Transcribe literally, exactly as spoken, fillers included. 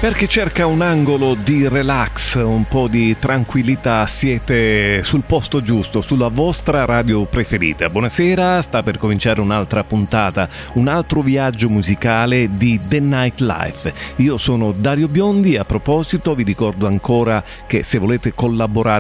Per chi cerca un angolo di relax, un po' di tranquillità, siete sul posto giusto, sulla vostra radio preferita. Buonasera, sta per cominciare un'altra puntata, un altro viaggio musicale di The Nightlife. Io sono Dario Biondi. A proposito, vi ricordo ancora che se volete collaborare